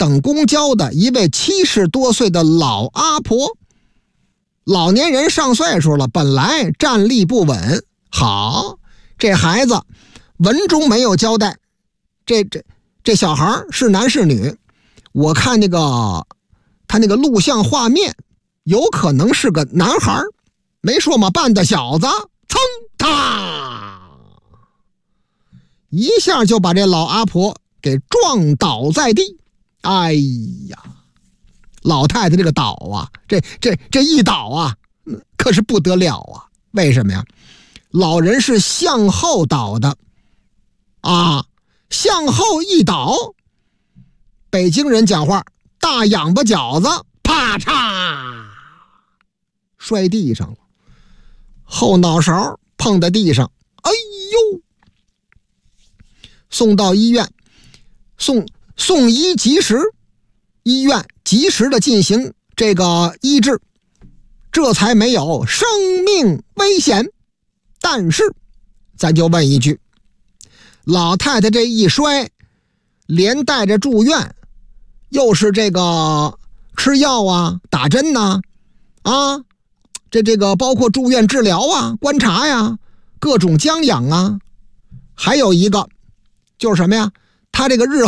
等公交的一位70多岁的老阿婆。老年人上岁数了，本来站立不稳，好，这孩子文中没有交代，这小孩是男是女，我看他那个录像画面有可能是个男孩，没说嘛，半大小子，噌哒一下就把这老阿婆给撞倒在地。哎呀，老太太这个倒啊，这一倒啊，可是不得了啊！为什么呀？老人是向后倒的啊，向后一倒，北京人讲话，大仰巴饺子，啪嚓，摔地上了，后脑勺碰在地上，哎呦！送到医院，送医及时，医院及时的进行这个医治，这才没有生命危险。但是咱就问一句，老太太这一摔，连带着住院，又是这个吃药啊，打针呐，这个包括住院治疗啊，观察呀，各种将养啊，还有一个就是什么呀？他这个日